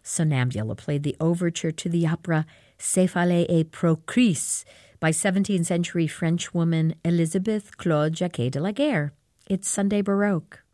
Sonnambula played the overture to the opera Céphalée et Procris by 17th century French woman Elizabeth Claude Jacquet de la Guerre. It's Sunday Baroque.